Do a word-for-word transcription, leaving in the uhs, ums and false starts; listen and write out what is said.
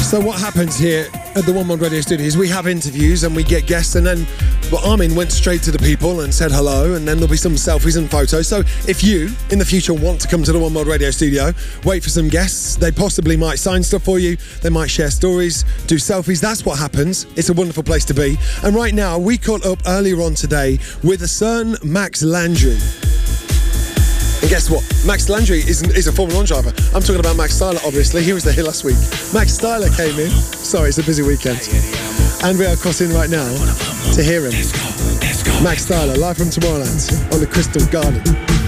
So what happens here at the One Mod Radio Studio is we have interviews and we get guests, and then well, Armin went straight to the people and said hello, and then there'll be some selfies and photos. So if you, in the future, want to come to the One Mod Radio Studio, wait for some guests. They possibly might sign stuff for you. They might share stories, do selfies. That's what happens. It's a wonderful place to be. And right now, we caught up earlier on today with a certain Max Landry. And guess what? Max Landry is, is a Formula One driver. I'm talking about Max Styler, obviously. He was there last week. Max Styler came in. Sorry, it's a busy weekend. And we are crossing right now to hear him. Max Styler, live from Tomorrowland on the Crystal Garden.